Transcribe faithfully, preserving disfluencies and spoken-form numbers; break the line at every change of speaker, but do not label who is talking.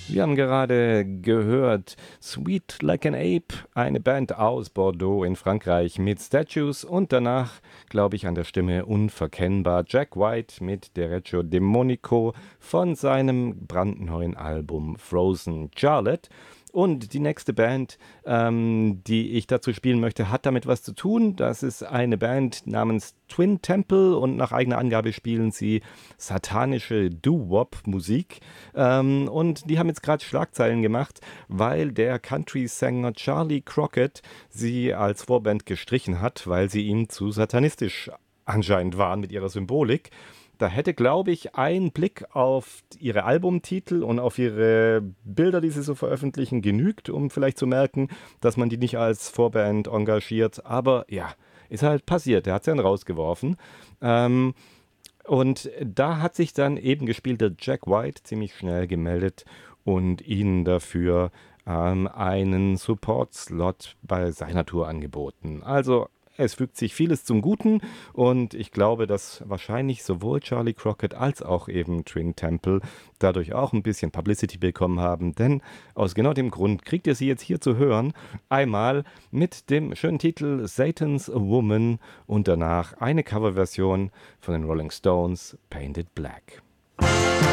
Wir haben gerade gehört Sweet Like an Ape, eine Band aus Bordeaux in Frankreich mit Statues und danach, glaube ich, an der Stimme unverkennbar Jack White mit Derecho Demonico von seinem brandneuen Album Frozen Charlotte. Und die nächste Band, ähm, die ich dazu spielen möchte, hat damit was zu tun. Das ist eine Band namens Twin Temple und nach eigener Angabe spielen sie satanische Doo-Wop-Musik. Ähm, und die haben jetzt gerade Schlagzeilen gemacht, weil der Country-Sänger Charlie Crockett sie als Vorband gestrichen hat, weil sie ihm zu satanistisch anscheinend waren mit ihrer Symbolik. Da hätte, glaube ich, ein Blick auf ihre Albumtitel und auf ihre Bilder, die sie so veröffentlichen, genügt, um vielleicht zu merken, dass man die nicht als Vorband engagiert. Aber ja, ist halt passiert. Er hat sie dann rausgeworfen. Ähm, und da hat sich dann eben gespielter Jack White ziemlich schnell gemeldet und ihnen dafür ähm, einen Support-Slot bei seiner Tour angeboten. Also es fügt sich vieles zum Guten und ich glaube, dass wahrscheinlich sowohl Charlie Crockett als auch eben Twin Temple dadurch auch ein bisschen Publicity bekommen haben, denn aus genau dem Grund kriegt ihr sie jetzt hier zu hören. Einmal mit dem schönen Titel Satan's Woman und danach eine Coverversion von den Rolling Stones, Painted Black.